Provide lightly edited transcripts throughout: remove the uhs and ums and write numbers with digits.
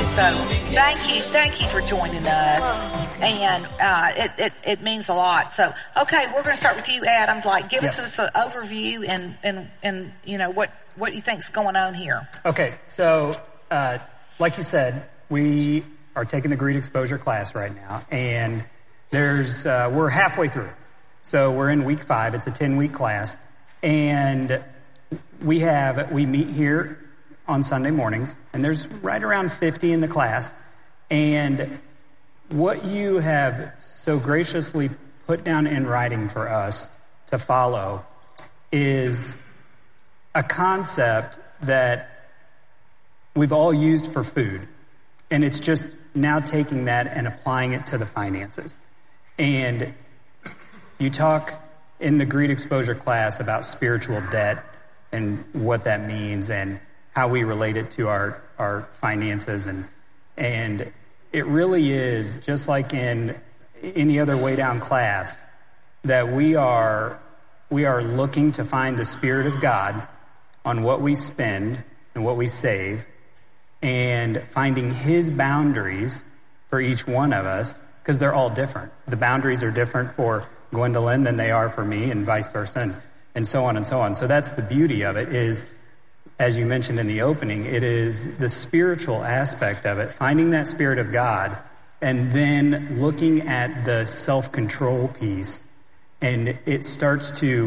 So thank you for joining us, and it means a lot. So okay, we're going to start with you, Adam. Give us an overview and what you think's going on here. Okay, so like you said, we are taking the Greed Exposure class right now, and we're halfway through. So we're in week 5. It's a 10-week class, and we meet here on Sunday mornings, and there's right around 50 in the class. And what you have so graciously put down in writing for us to follow is a concept that we've all used for food, and it's just now taking that and applying it to the finances. And you talk in the Greed Exposure class about spiritual debt and what that means and how we relate it to our finances, and it really is just like in any other way down class that we are looking to find the Spirit of God on what we spend and what we save, and finding His boundaries for each one of us, because they're all different. The boundaries are different for Gwendolyn than they are for me, and vice versa, and so on and so on. So that's the beauty of it is, as you mentioned in the opening, it is the spiritual aspect of it, finding that Spirit of God, and then looking at the self-control piece, and it starts to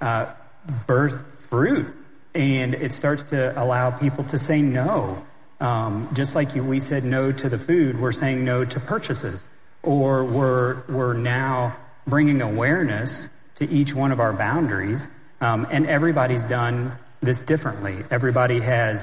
birth fruit, and it starts to allow people to say no. Just like we said no to the food, we're saying no to purchases, or we're now bringing awareness to each one of our boundaries, and everybody's done this differently. Everybody has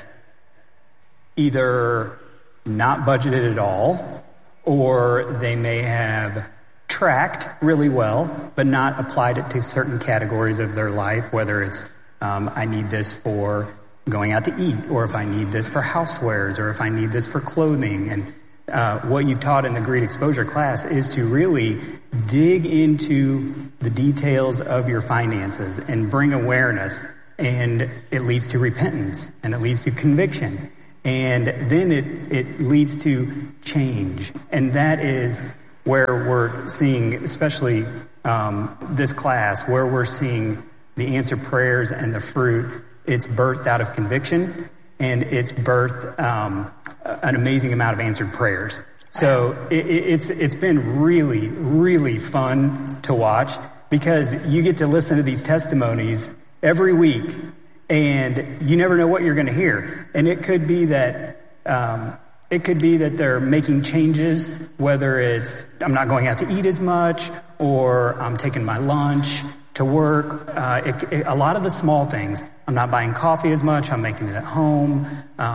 either not budgeted at all, or they may have tracked really well, but not applied it to certain categories of their life, whether it's I need this for going out to eat, or if I need this for housewares, or if I need this for clothing. And what you've taught in the Greed Exposure class is to really dig into the details of your finances and bring awareness, and it leads to repentance, and it leads to conviction, and then it leads to change. And that is where we're seeing, especially this class, where we're seeing the answered prayers and the fruit. It's birthed out of conviction, and it's birthed an amazing amount of answered prayers. So it's been really, really fun to watch, because you get to listen to these testimonies every week, and you never know what you're going to hear. And it could be that they're making changes, whether it's I'm not going out to eat as much, or I'm taking my lunch to work. A lot of the small things. I'm not buying coffee as much. I'm making it at home.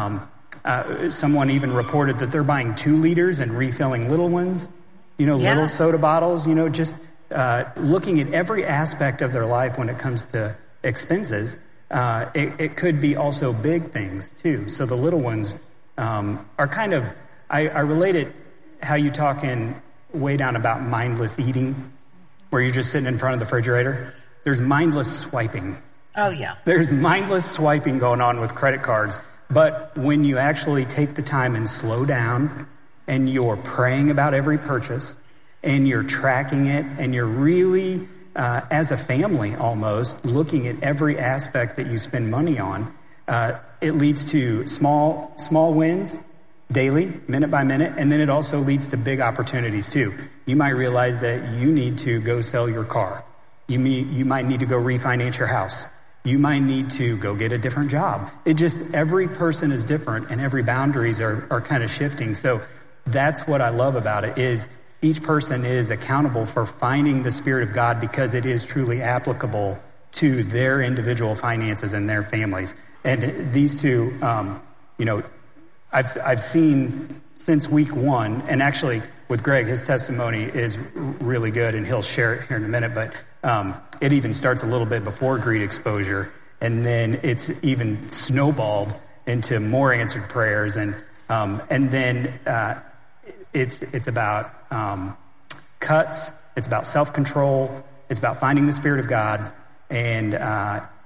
Someone even reported that they're buying 2 liters and refilling little ones, little soda bottles, just looking at every aspect of their life when it comes to expenses. It could be also big things too. So the little ones are kind of, I relate it how you talk in way down about mindless eating, where you're just sitting in front of the refrigerator. There's mindless swiping. Oh, yeah. There's mindless swiping going on with credit cards. But when you actually take the time and slow down, and you're praying about every purchase, and you're tracking it, and you're really, as a family almost, looking at every aspect that you spend money on, it leads to small wins daily, minute by minute, and then it also leads to big opportunities too. You might realize that you need to go sell your car. You might need to go refinance your house. You might need to go get a different job. Every person is different, and every boundaries are kind of shifting. So that's what I love about it, is each person is accountable for finding the Spirit of God, because it is truly applicable to their individual finances and their families. And these two, I've seen since week 1, and actually with Greg, his testimony is really good, and he'll share it here in a minute, but it even starts a little bit before Greed Exposure, and then it's even snowballed into more answered prayers, and then it's about cuts, it's about self-control, it's about finding the Spirit of God, and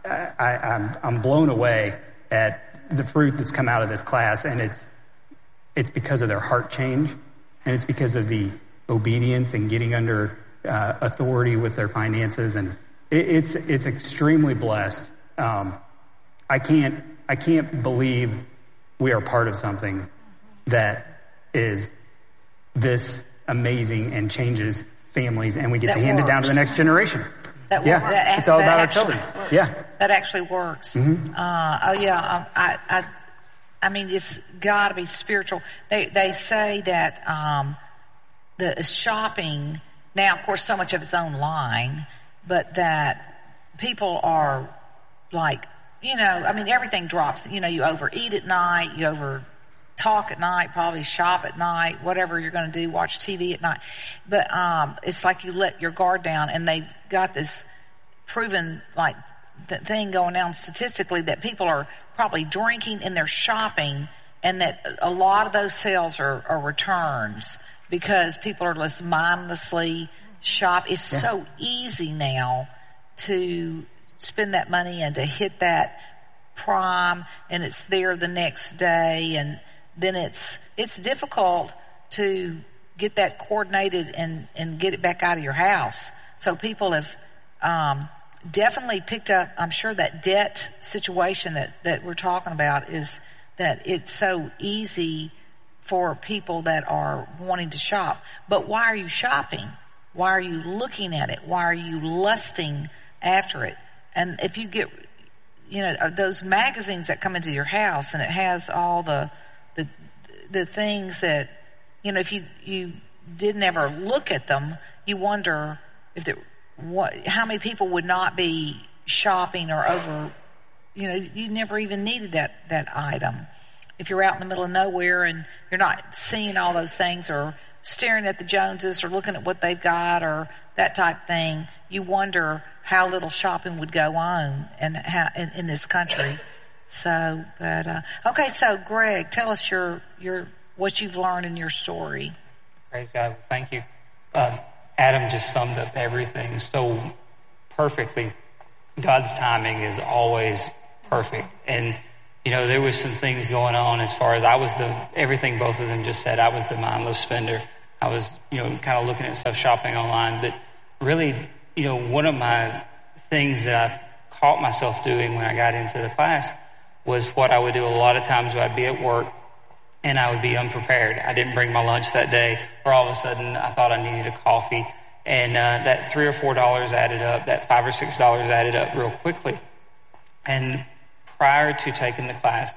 I'm blown away at the fruit that's come out of this class, and it's because of their heart change, and it's because of the obedience and getting under authority with their finances, and it's extremely blessed. I can't believe we are part of something that is this amazing and changes families, and we get to hand it down to the next generation. It's all about our children. That actually works. Mm-hmm. I mean, it's got to be spiritual. They say that the shopping now, of course, so much of it's online, but that people are like, I mean, everything drops. You overeat at night, you over talk at night, probably shop at night, whatever you're going to do, watch TV at night. But it's like you let your guard down, and they've got this proven like thing going on statistically that people are probably drinking and they're shopping, and that a lot of those sales are returns because people are just mindlessly shop. It's so easy now to spend that money and to hit that prime, and it's there the next day, and then it's difficult to get that coordinated and get it back out of your house. So people have definitely picked up, I'm sure, that debt situation that we're talking about is that it's so easy for people that are wanting to shop. But why are you shopping? Why are you looking at it? Why are you lusting after it? And if you get, those magazines that come into your house, and it has all the things that, if you didn't ever look at them, you wonder if how many people would not be shopping or over, you never even needed that item. If you're out in the middle of nowhere and you're not seeing all those things, or staring at the Joneses, or looking at what they've got, or that type of thing, you wonder how little shopping would go on and how in this country. So, but okay. So, Greg, tell us your what you've learned in your story. Praise God. Thank you. Adam just summed up everything so perfectly. God's timing is always perfect, and there was some things going on as far as everything both of them just said. I was the mindless spender. I was, kind of looking at stuff, shopping online, but really, one of my things that I've caught myself doing when I got into the class was what I would do a lot of times. I'd be at work and I would be unprepared. I didn't bring my lunch that day, or all of a sudden I thought I needed a coffee, and that $3 or $4 added up, that $5 or $6 added up real quickly. And prior to taking the class,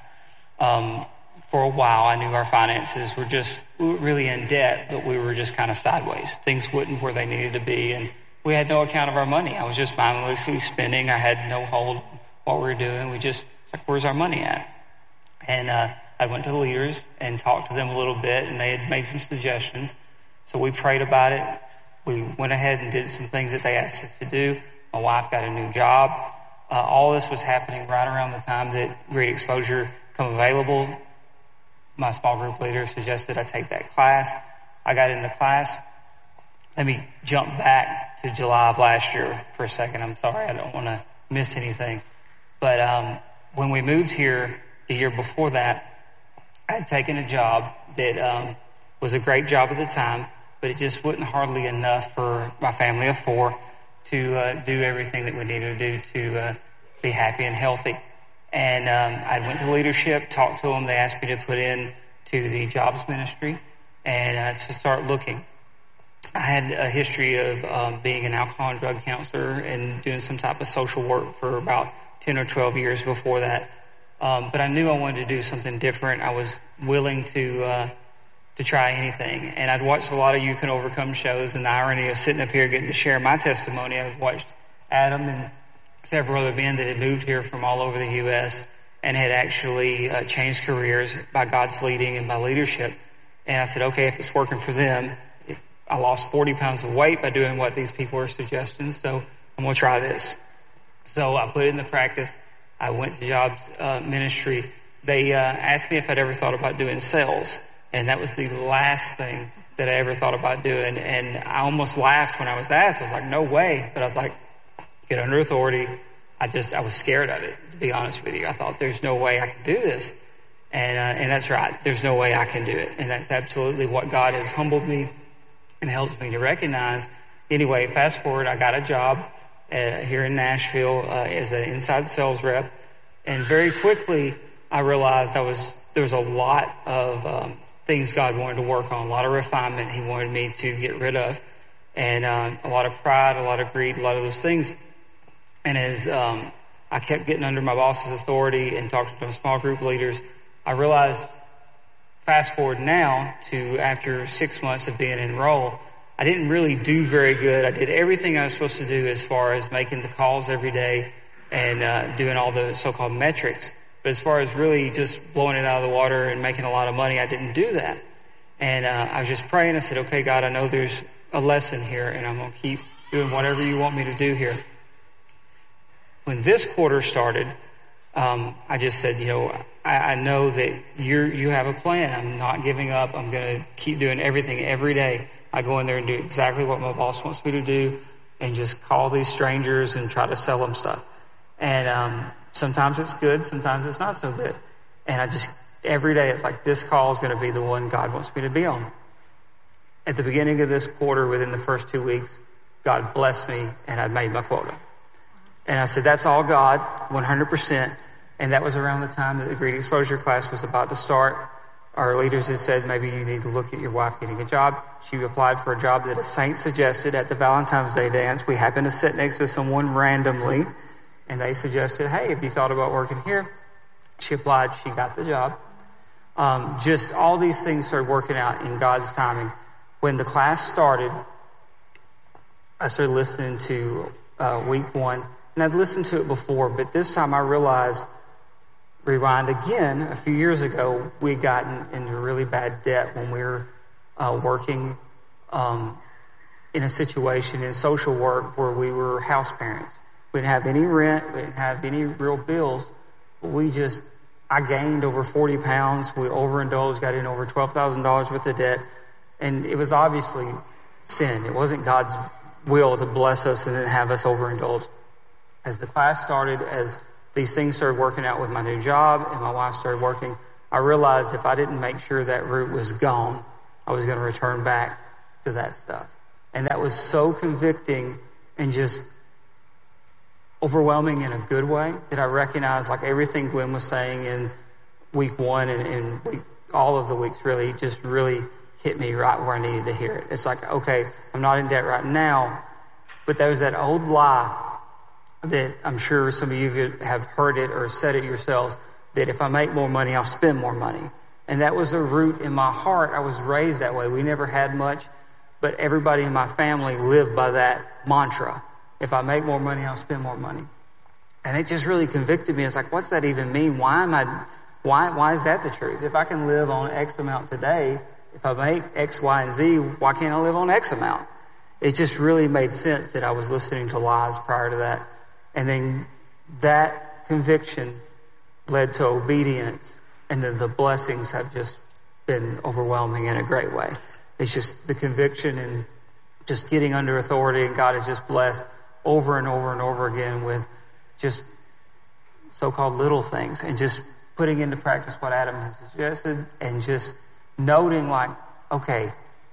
for a while, I knew our finances were really in debt, but we were just kind of sideways. Things wasn't where they needed to be, and we had no account of our money. I was just mindlessly spending. I had no hold on what we were doing. It's like, where's our money at? And I went to the leaders and talked to them a little bit, and they had made some suggestions. So we prayed about it. We went ahead and did some things that they asked us to do. My wife got a new job. All this was happening right around the time that Great Exposure come available. My small group leader suggested I take that class. I got in the class. Let me jump back to July of last year for a second. I'm sorry, I don't want to miss anything. But when we moved here the year before that, I had taken a job that was a great job at the time, but it just wasn't hardly enough for my family of four to do everything that we needed to do to be happy and healthy. And I went to leadership, talked to them. They asked me to put in to the jobs ministry and to start looking. I had a history of being an alcohol and drug counselor and doing some type of social work for about 10 or 12 years before that. But I knew I wanted to do something different. I was willing to try anything. And I'd watched a lot of You Can Overcome shows, and the irony of sitting up here getting to share my testimony. I've watched Adam and several other men that had moved here from all over the U.S. and had actually changed careers by God's leading and by leadership. And I said, okay, if it's working for them, I lost 40 pounds of weight by doing what these people are suggesting, so I'm going to try this. So I put it into practice. I went to jobs ministry. They asked me if I'd ever thought about doing sales, and that was the last thing that I ever thought about doing. And I almost laughed when I was asked. I was like, no way. But I was like, get under authority. I was scared of it, to be honest with you. I thought there's no way I could do this. And that's right. There's no way I can do it. And that's absolutely what God has humbled me and helped me to recognize. Anyway, fast forward, I got a job here in Nashville as an inside sales rep. And very quickly, I realized there was a lot of things God wanted to work on, a lot of refinement He wanted me to get rid of, and a lot of pride, a lot of greed, a lot of those things. And as I kept getting under my boss's authority and talking to small group leaders, I realized, fast forward now to after 6 months of being enrolled, I didn't really do very good. I did everything I was supposed to do as far as making the calls every day and doing all the so-called metrics. But as far as really just blowing it out of the water and making a lot of money, I didn't do that. And I was just praying. I said, okay, God, I know there's a lesson here, and I'm going to keep doing whatever you want me to do here. When this quarter started, I just said, I know that you have a plan. I'm not giving up. I'm going to keep doing everything every day. I go in there and do exactly what my boss wants me to do and just call these strangers and try to sell them stuff. And sometimes it's good, sometimes it's not so good. And every day it's like, this call is going to be the one God wants me to be on. At the beginning of this quarter, within the first 2 weeks, God blessed me and I made my quota. And I said, that's all God, 100%. And that was around the time that the Greed Exposure class was about to start. Our leaders had said, maybe you need to look at your wife getting a job. She applied for a job that a saint suggested at the Valentine's Day dance. We happened to sit next to someone randomly, and they suggested, hey, have you thought about working here? She applied. She got the job. Just all these things started working out in God's timing. When the class started, I started listening to week 1, and I'd listened to it before, but this time I realized, rewind again, a few years ago, we had gotten into really bad debt when we were working in a situation in social work where we were house parents. We didn't have any rent. We didn't have any real bills. I gained over 40 pounds. We overindulged, got in over $12,000 worth of debt. And it was obviously sin. It wasn't God's will to bless us and then have us overindulge. As the class started, as these things started working out with my new job and my wife started working, I realized if I didn't make sure that root was gone, I was going to return back to that stuff. And that was so convicting and just overwhelming in a good way that I recognized, like everything Gwen was saying in week 1 and all of the weeks really just really hit me right where I needed to hear it. It's like, okay, I'm not in debt right now, but there was that old lie that I'm sure some of you have heard it or said it yourselves, that if I make more money, I'll spend more money. And that was a root in my heart. I was raised that way. We never had much, but everybody in my family lived by that mantra. If I make more money, I'll spend more money. And it just really convicted me. It's like, what's that even mean? Why is that the truth? If I can live on X amount today, if I make X, Y, and Z, why can't I live on X amount? It just really made sense that I was listening to lies prior to that. And then that conviction led to obedience. And then the blessings have just been overwhelming in a great way. It's just the conviction and just getting under authority, and God has just blessed over and over and over again with just so-called little things and just putting into practice what Adam has suggested and just noting like, okay,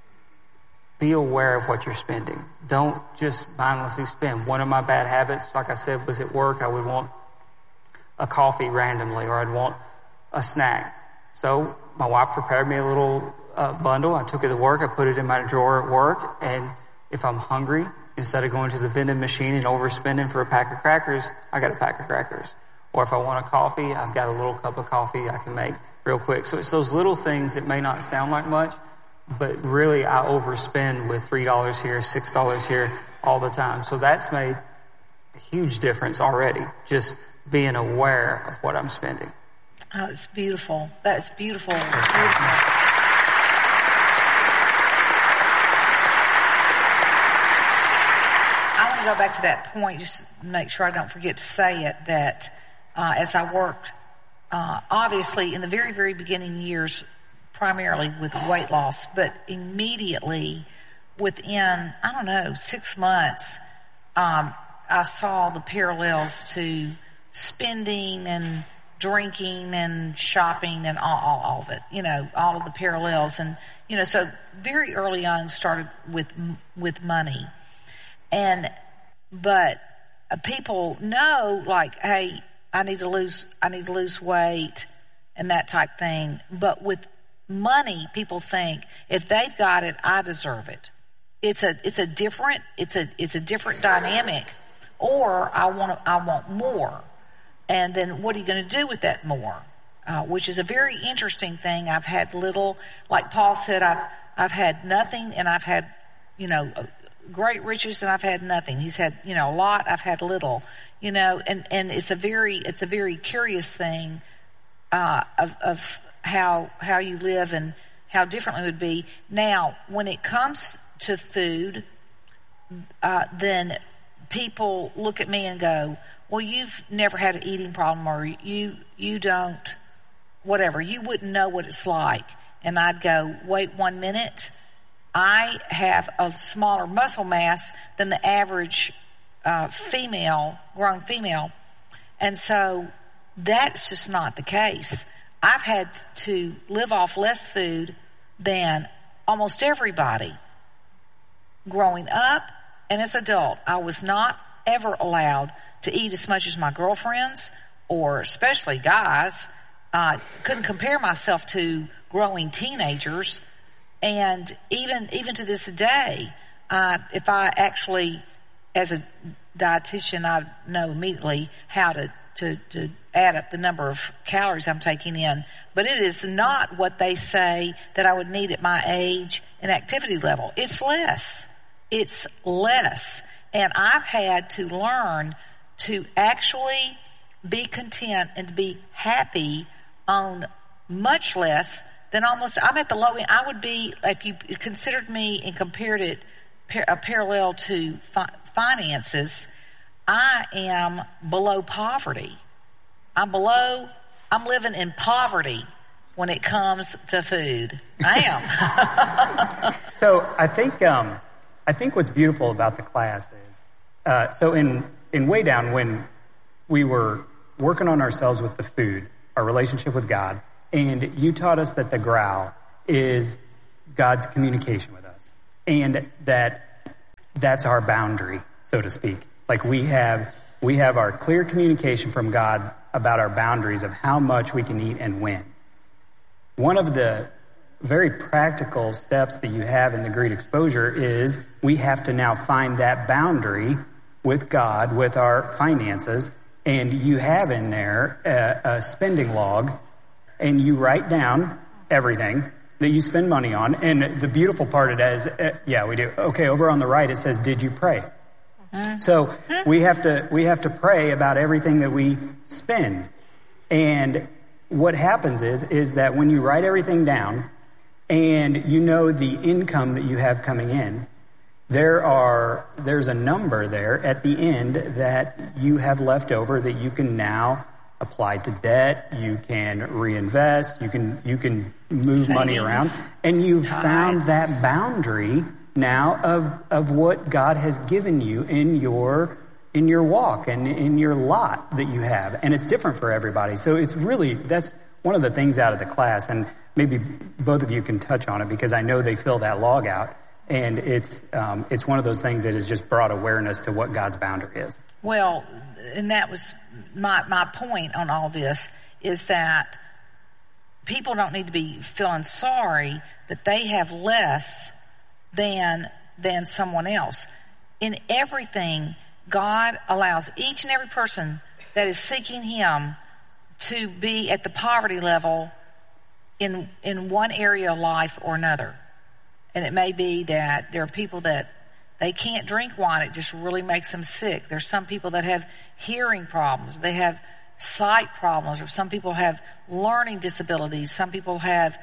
be aware of what you're spending. Don't just mindlessly spend. One of my bad habits, like I said, was at work. I would want a coffee randomly, or I'd want a snack. So my wife prepared me a little bundle. I took it to work. I put it in my drawer at work. And if I'm hungry, instead of going to the vending machine and overspending for a pack of crackers, I got a pack of crackers. Or if I want a coffee, I've got a little cup of coffee I can make real quick. So it's those little things that may not sound like much, but really I overspend with $3 here, $6 here all the time. So that's made a huge difference already, just being aware of what I'm spending. Oh, it's beautiful. That's beautiful. It's beautiful. I want to go back to that point, just make sure I don't forget to say it, that as I worked, obviously in the very, very beginning years, primarily with weight loss, but immediately within, 6 months, I saw the parallels to spending and drinking and shopping and all of it, all of the parallels. And, so very early on started with money. But people know, like, hey, I need to lose weight and that type thing. But with money, people think if they've got it, I deserve it. It's a different dynamic. Or I want more. And then what are you going to do with that more? Which is a very interesting thing. I've had little, like Paul said, I've had nothing, and I've had, great riches, and I've had nothing. He's had, a lot, I've had little, and it's a very curious thing, of how you live and how differently it would be. Now, when it comes to food, then people look at me and go, well, you've never had an eating problem, or you don't, whatever. You wouldn't know what it's like. And I'd go, wait 1 minute. I have a smaller muscle mass than the average grown female. And so that's just not the case. I've had to live off less food than almost everybody. Growing up and as an adult, I was not ever allowed to eat as much as my girlfriends, or especially guys. Couldn't compare myself to growing teenagers. And even to this day, if I actually, as a dietitian, I know immediately how to add up the number of calories I'm taking in. But it is not what they say that I would need at my age and activity level. It's less. It's less. And I've had to learn to actually be content and to be happy on much less than almost, I'm at the low end. I would be, if you considered me and compared it a parallel to finances, I am below poverty. I'm living in poverty when it comes to food. I am. So I think what's beautiful about the class is, so in Way Down, when we were working on ourselves with the food, our relationship with God, and you taught us that the growl is God's communication with us, and that's our boundary, so to speak. Like we have our clear communication from God about our boundaries of how much we can eat and when. One of the very practical steps that you have in the Great Exposure is we have to now find that boundary with God, with our finances, and you have in there a spending log, and you write down everything that you spend money on. And the beautiful part of it is, yeah, we do. Okay, over on the right it says, "Did you pray?" So we have to pray about everything that we spend. And what happens is that when you write everything down and you know the income that you have coming in, there's a number there at the end that you have left over that you can now apply to debt, you can reinvest, you can move Savings, money around, and you've found that boundary now of what God has given you in your walk and in your lot that you have. And it's different for everybody. So that's one of the things out of the class, and maybe both of you can touch on it because I know they fill that log out. And it's one of those things that has just brought awareness to what God's boundary is. Well, and that was my point on all this, is that people don't need to be feeling sorry that they have less than someone else. In everything, God allows each and every person that is seeking Him to be at the poverty level in one area of life or another. And it may be that there are people that they can't drink wine. It just really makes them sick. There's some people that have hearing problems. They have sight problems. Or some people have learning disabilities. Some people have,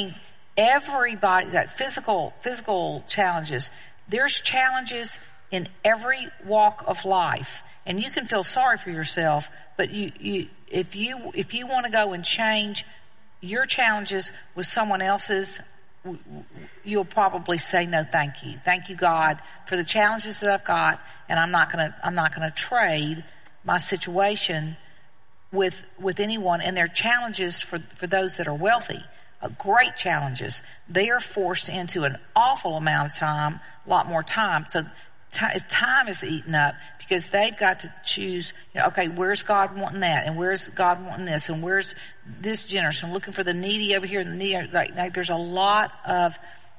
everybody, that physical challenges. There's challenges in every walk of life. And you can feel sorry for yourself, but if you want to go and change your challenges with someone else's, you'll probably say no, thank you. Thank you, God, for the challenges that I've got, and I'm not gonna trade my situation with anyone, and they're challenges for those that are wealthy. Great challenges. They are forced into an awful amount of time, a lot more time. So time is eaten up because they've got to choose, okay, where's God wanting that? And where's God wanting this? And where's this generous? And looking for the needy over here and the needy. Like there's a lot of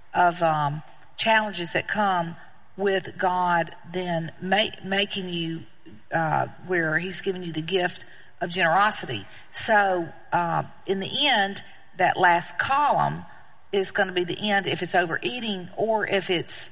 challenges that come with God then making you where he's giving you the gift of generosity. So in the end, that last column is going to be the end if it's overeating or if it's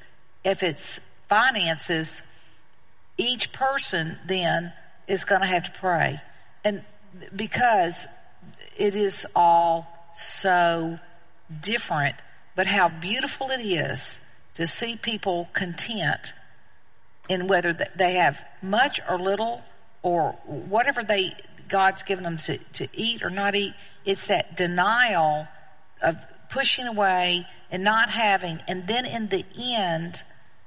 finances. Each person then is going to have to pray, and because it is all so different, but how beautiful it is to see people content in whether they have much or little or whatever God's given them to eat or not eat. It's that denial of pushing away and not having, and then in the end,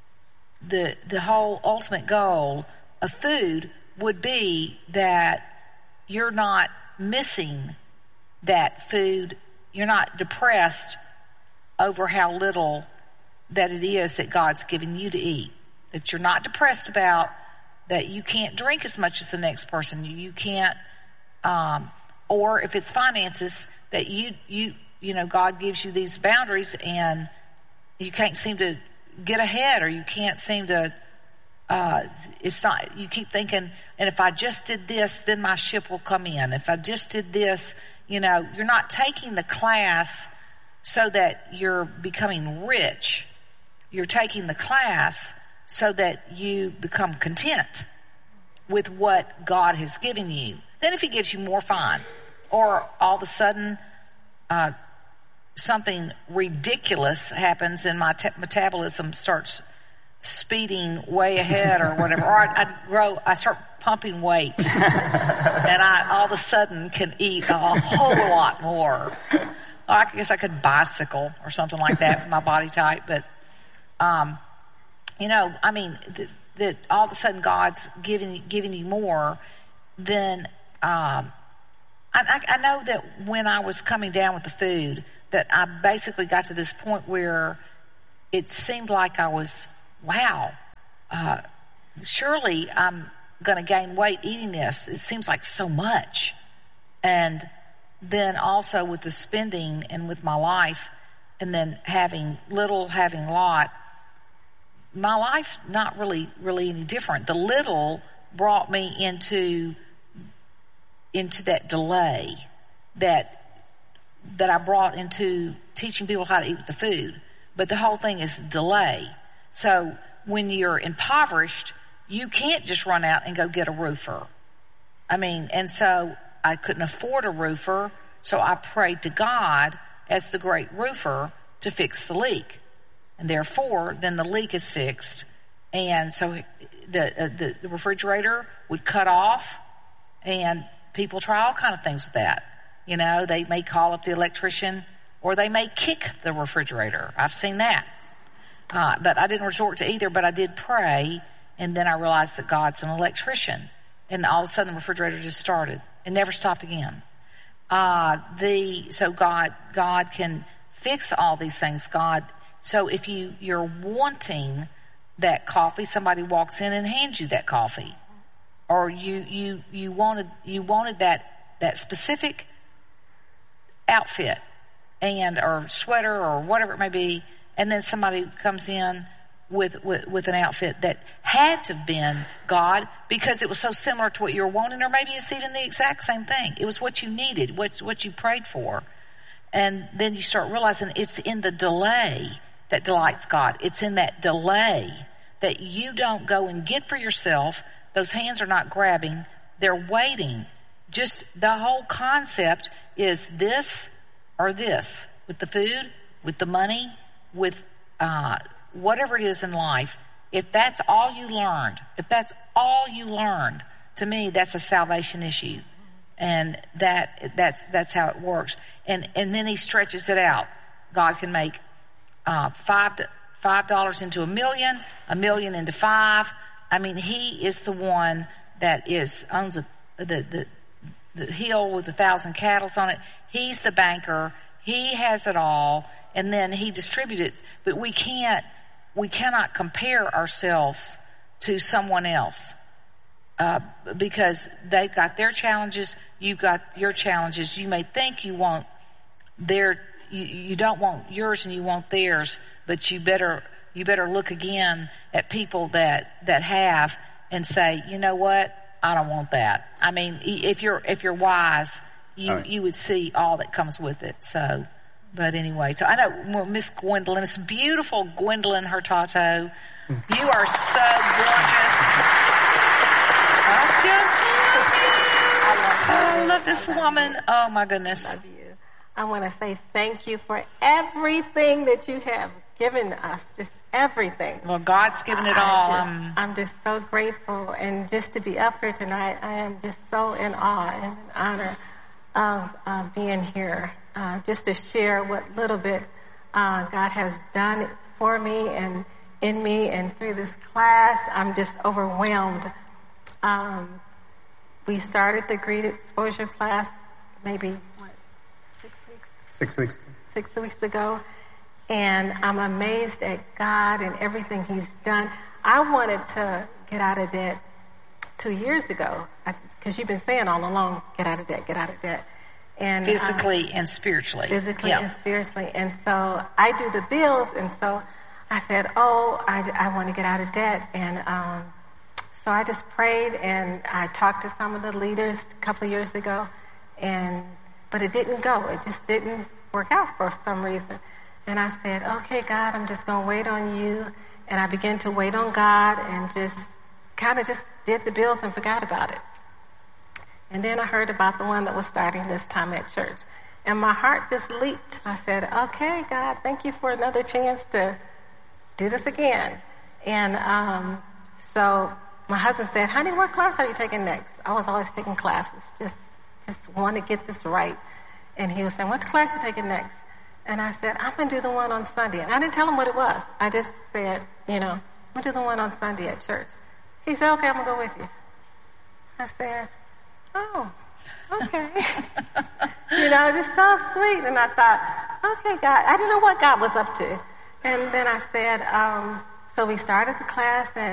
the whole ultimate goal of food would be that you're not missing that food. You're not depressed over how little that it is that God's given you to eat. That you're not depressed about that you can't drink as much as the next person. You can't, or if it's finances, that you God gives you these boundaries and you can't seem to get ahead, or you can't seem to, it's not, you keep thinking, and if I just did this, then my ship will come in. If I just did this, you're not taking the class so that you're becoming rich. You're taking the class so that you become content with what God has given you. Then if he gives you more, fine. Or all of a sudden, something ridiculous happens and my metabolism starts speeding way ahead or whatever. Or I start pumping weights and I all of a sudden can eat a whole lot more. I guess I could bicycle or something like that with my body type. But, that all of a sudden God's giving you more, then I know that when I was coming down with the food, that I basically got to this point where it seemed like I was, surely I'm going to gain weight eating this. It seems like so much. And then also with the spending and with my life, and then having little, having a lot, my life not really any different. The little brought me into that delay that I brought into teaching people how to eat with the food. But the whole thing is delay. So when you're impoverished, you can't just run out and go get a roofer. And so I couldn't afford a roofer, so I prayed to God as the great roofer to fix the leak. And therefore, then the leak is fixed. And so the refrigerator would cut off, and people try all kind of things with that. They may call up the electrician, or they may kick the refrigerator. I've seen that. But I didn't resort to either, but I did pray, and then I realized that God's an electrician. And all of a sudden the refrigerator just started and never stopped again. So God can fix all these things. So if you're wanting that coffee, somebody walks in and hands you that coffee. Or you wanted that specific outfit or sweater or whatever it may be, and then somebody comes in with an outfit that had to have been God because it was so similar to what you were wanting, or maybe it's even the exact same thing. It was what you needed, what you prayed for. And then you start realizing it's in the delay that delights God. It's in that delay that you don't go and get for yourself. Those hands are not grabbing. They're waiting. Just the whole concept is this or this. With the food, with the money, with whatever it is in life. If that's all you learned, to me, that's a salvation issue. And that's how it works. And then he stretches it out. God can make $5 into $1 million, $1 million into 5. He is the one that owns the hill with 1,000 cattle on it. He's the banker. He has it all, and then he distributes. But we cannot compare ourselves to someone else because they've got their challenges. You've got your challenges. You may think you want you don't want yours and you want theirs, but you better look again at people that have and say, you know what, I don't want that. I mean, if you're wise, you would see all that comes with it. So, but anyway, so I know Miss Gwendolyn, Miss beautiful Gwendolyn Hurtado, you are so gorgeous. I love this woman. Oh my goodness. Love you. I want to say thank you for everything that you have given us, just everything. Well, God's given it all. I'm just so grateful, and just to be up here tonight, I am just so in awe and in honor of being here, just to share what little bit God has done for me and in me and through this class. I'm just overwhelmed. We started the Greed Exposure class maybe, 6 weeks. 6 weeks ago. And I'm amazed at God and everything He's done. I wanted to get out of debt 2 years ago, because you've been saying all along, get out of debt, get out of debt. And physically and spiritually. Physically and spiritually. And so I do the bills, and so I said, I want to get out of debt. And so I just prayed, and I talked to some of the leaders a couple of years ago, but it didn't go. It just didn't work out for some reason. And I said, okay, God, I'm just going to wait on you. And I began to wait on God and just kind of just did the bills and forgot about it. And then I heard about the one that was starting this time at church. And my heart just leaped. I said, okay, God, thank you for another chance to do this again. And so my husband said, honey, what class are you taking next? I was always taking classes, just want to get this right. And he was saying, what class are you taking next? And I said, I'm going to do the one on Sunday. And I didn't tell him what it was. I just said, I'm going to do the one on Sunday at church. He said, okay, I'm going to go with you. I said, oh, okay. Just so sweet. And I thought, okay, God. I didn't know what God was up to. And then I said, so we started the class, and